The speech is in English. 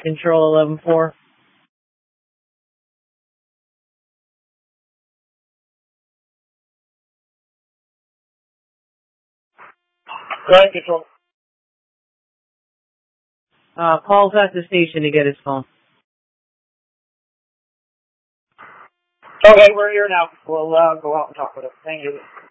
Control 11-4. Go ahead, Control. Paul's at the station to get his phone. Okay, we're here now. We'll go out and talk with him. Thank you.